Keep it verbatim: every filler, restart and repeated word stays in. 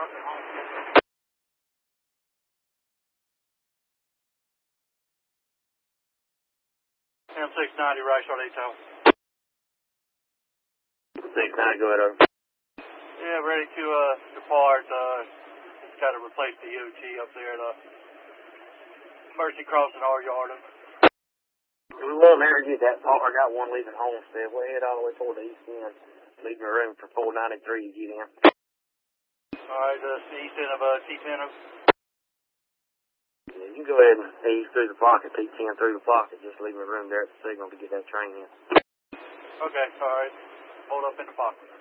M six ninety, right short eight tower. six ninety, go ahead, over. Yeah, ready to uh, depart. Uh, just got to replace the U T up there at uh, Mercy Crossing R Yard. We won't ever get that far. I got one leaving Homestead. We'll head all the way toward the east end, leaving room for four ninety-three to get in. Alright, uh, the east end of uh, T ten. Yeah, you can go ahead and ease through the pocket, T ten through the pocket, just leaving room there at the signal to get that train in. Okay, alright. Hold up in the pocket.